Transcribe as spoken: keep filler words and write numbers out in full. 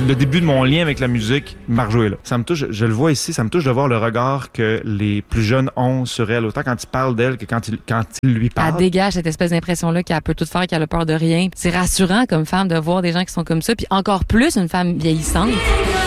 le début de mon lien avec la musique, Marjo est là. Ça me touche, je le vois ici, ça me touche de voir le regard que les plus jeunes ont sur elle, autant quand ils parlent d'elle que quand ils, quand ils lui parlent. Elle dégage cette espèce d'impression-là qu'elle peut tout faire, qu'elle a peur de rien. C'est rassurant comme femme de voir des gens qui sont comme ça, puis encore plus une femme vieillissante.